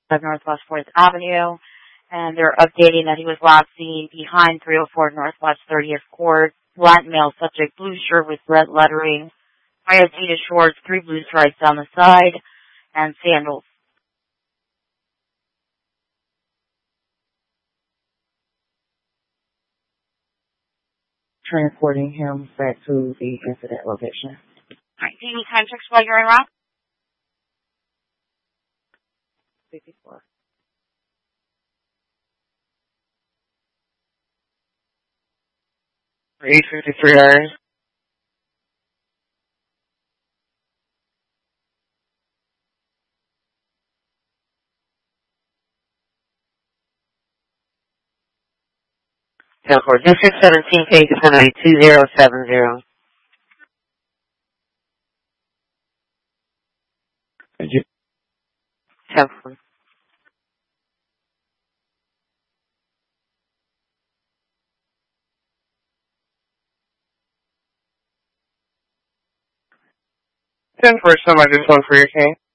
of Northwest 4th Avenue, and they're updating that he was last seen behind 304 Northwest 30th Court, black male subject, blue shirt with red lettering, white Adidas shorts, 3 blue stripes down the side, and sandals. Transporting him back to the incident location. All right, do you need time checks while you're en route? 54. For 853 hours. So for District 17, case 2070. Thank you. 10. 10 for somebody, this one for your case.